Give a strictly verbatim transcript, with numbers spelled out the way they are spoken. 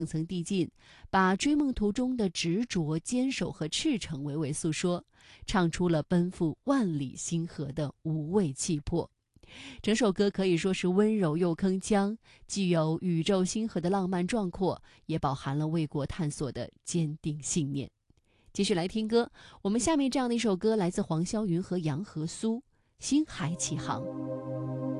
层递进，把追梦途中的执着、坚守和赤诚娓娓诉说，唱出了奔赴万里星河的无畏气魄。整首歌可以说是温柔又铿锵，既有宇宙星河的浪漫壮阔，也饱含了为国探索的坚定信念。继续来听歌，我们下面这样的一首歌来自黄霄云和杨和苏，《星海启航》。